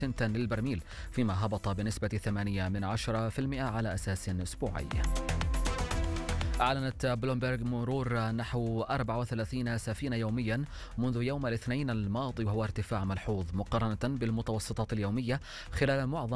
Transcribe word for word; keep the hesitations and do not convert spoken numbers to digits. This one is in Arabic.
سنتا للبرميل، فيما هبط بنسبة ثمانية من عشرة في المئة على أساس أسبوعي. أعلنت بلومبرغ مرور نحو أربعة وثلاثين سفينة يوميا منذ يوم الاثنين الماضي، وهو ارتفاع ملحوظ مقارنة بالمتوسطات اليومية خلال معظم